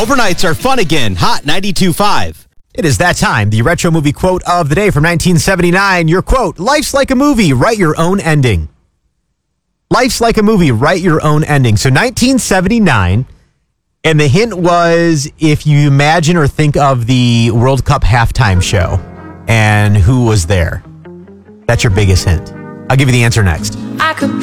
Overnights are fun again. Hot 92.5. It is that time. The retro movie quote of the day from 1979. Your quote, life's like a movie, write your own ending. Life's like a movie, write your own ending. So 1979, and the hint was if you imagine or think of the World Cup halftime show and who was there. That's your biggest hint. I'll give you the answer next. I could